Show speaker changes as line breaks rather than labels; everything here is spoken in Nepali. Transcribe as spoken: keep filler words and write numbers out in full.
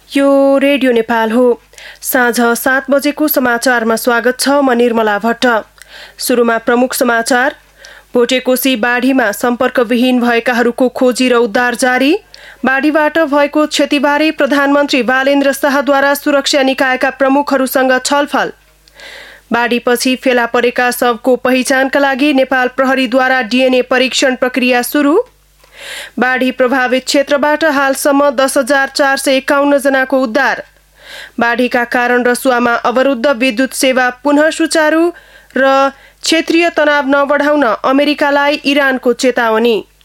यो रेडियो नेपाल हो। साँझ सात बजेको समाचारमा स्वागत छ। म निर्मला भट्ट। सुरुमा प्रमुख समाचार। भोटेकोशी बाढीमा सम्पर्कविहीन भएकाहरूको खोजी र उद्धार जारी। बाढीबाट भएको क्षतिबारे प्रधानमन्त्री बालेन्द्र शाहद्वारा सुरक्षा निकायका प्रमुखहरूसँग छलफल। बाढीपछि फेला परेका शवको पहिचानका लागि नेपाल प्रहरीद्वारा डीएनए परीक्षण प्रक्रिया सुरु। बाढी प्रभावित क्षेत्रबाट हालसम्म दस हजार चार सय एकाउन्न जनाको उद्धार। बाढीका कारण रसुवामा अवरुद्ध विद्युत सेवा पुनः सुचारू र क्षेत्रीय तनाव नबढाउन अमेरिकालाई इरानको चेतावनी।